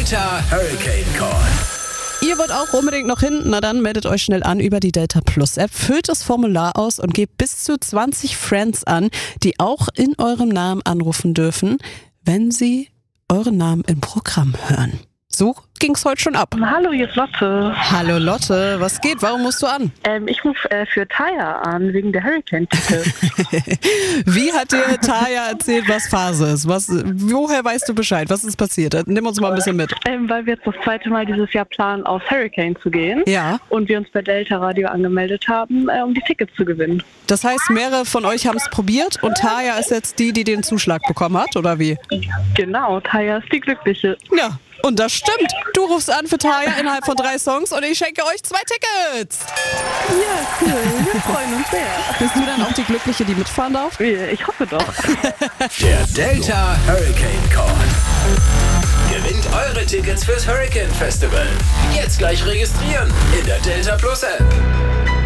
Delta Hurricane Call. Ihr wollt auch unbedingt noch hin? Na dann meldet euch schnell an über die Delta Plus App, füllt das Formular aus und gebt bis zu 20 Friends an, die auch in eurem Namen anrufen dürfen, wenn sie euren Namen im Programm hören. So ging's heute schon ab. Hallo, hier ist Lotte. Hallo Lotte, was geht? Warum musst du an? Ich rufe für Taya an, wegen der Hurricane-Tickets. Wie hat dir Taya erzählt, was Phase ist? Woher weißt du Bescheid? Was ist passiert? Nimm uns mal ein bisschen mit. Weil wir jetzt das zweite Mal dieses Jahr planen, aufs Hurricane zu gehen. Ja. Und wir uns bei Delta Radio angemeldet haben, um die Tickets zu gewinnen. Das heißt, mehrere von euch haben es probiert und Taya ist jetzt die den Zuschlag bekommen hat, oder wie? Genau, Taya ist die Glückliche. Ja. Und das stimmt. Du rufst an für Taya innerhalb von 3 Songs und ich schenke euch 2 Tickets. Ja, cool. Wir freuen uns sehr. Bist du dann auch die Glückliche, die mitfahren darf? Ich hoffe doch. Der Delta Hurricane Call. Gewinnt eure Tickets fürs Hurricane Festival. Jetzt gleich registrieren in der Delta Plus App.